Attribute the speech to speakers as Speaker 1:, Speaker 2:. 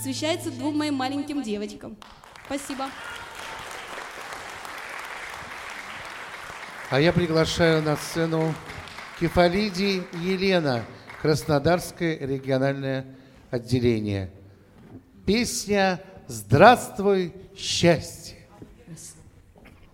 Speaker 1: посвящается двум моим маленьким девочкам. Спасибо.
Speaker 2: А я приглашаю на сцену Кефалиди Елена, Краснодарское региональное отделение. Песня «Здравствуй, счастье».